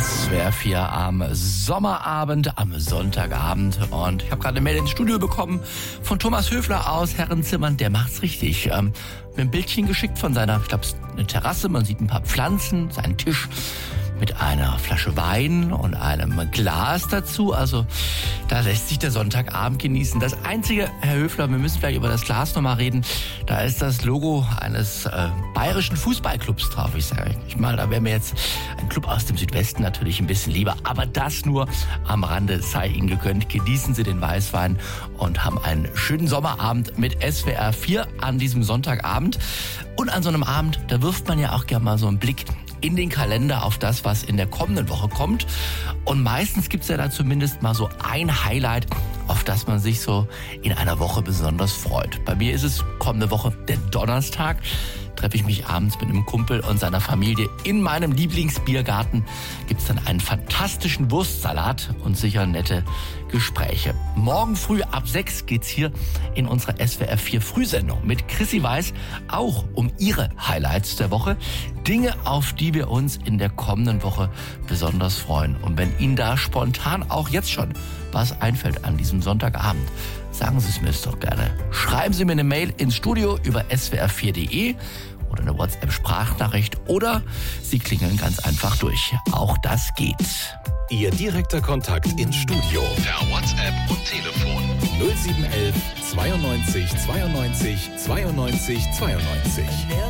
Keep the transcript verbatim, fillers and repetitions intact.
S W R vier am Sommerabend, am Sonntagabend. Und ich habe gerade eine Mail ins Studio bekommen von Thomas Höfler aus Herrenzimmern. Der macht's richtig. Ähm, mir ein Bildchen geschickt von seiner, ich glaube, eine Terrasse. Man sieht ein paar Pflanzen, seinen Tisch mit einer Flasche Wein und einem Glas dazu. Also da lässt sich der Sonntagabend genießen. Das Einzige, Herr Höfler, wir müssen vielleicht über das Glas nochmal reden, da ist das Logo eines äh, bayerischen Fußballclubs drauf. Ich sage ich mal, da wäre mir jetzt ein Club aus dem Südwesten natürlich ein bisschen lieber. Aber das nur am Rande sei Ihnen gegönnt. Genießen Sie den Weißwein und haben einen schönen Sommerabend mit S W R vier an diesem Sonntagabend. Und an so einem Abend, da wirft man ja auch gerne mal so einen Blick in den Kalender auf das, was in der kommenden Woche kommt. Und meistens gibt's ja da zumindest mal so ein Highlight, auf das man sich so in einer Woche besonders freut. Bei mir ist es kommende Woche der Donnerstag. Treffe ich mich abends mit einem Kumpel und seiner Familie in meinem Lieblingsbiergarten. Gibt's dann einen fantastischen Wurstsalat und sicher nette Gespräche. Morgen früh ab sechs geht's hier in unserer S W R vier Frühsendung mit Chrissy Weiß auch um ihre Highlights der Woche. Dinge, auf die wir uns in der kommenden Woche besonders freuen. Und wenn Ihnen da spontan auch jetzt schon was einfällt an diesem Sonntagabend, sagen Sie es mir doch gerne. Schreiben Sie mir eine Mail ins Studio über s w r vier punkt de oder eine WhatsApp-Sprachnachricht oder Sie klingeln ganz einfach durch. Auch das geht. Ihr direkter Kontakt ins Studio per WhatsApp und Telefon null sieben eins eins zweiundneunzig zweiundneunzig zweiundneunzig zweiundneunzig.